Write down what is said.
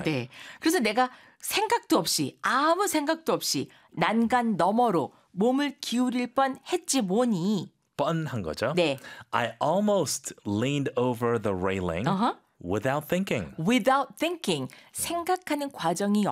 네. 그래서 내가 생각도 없이 아무 생각도 없이 난간 너머로 몸을 기울일 뻔 했지 뭐니. 뻔한 거죠. 네. I almost leaned over the railing Uh-huh. without thinking. Without thinking. 생각하는 과정이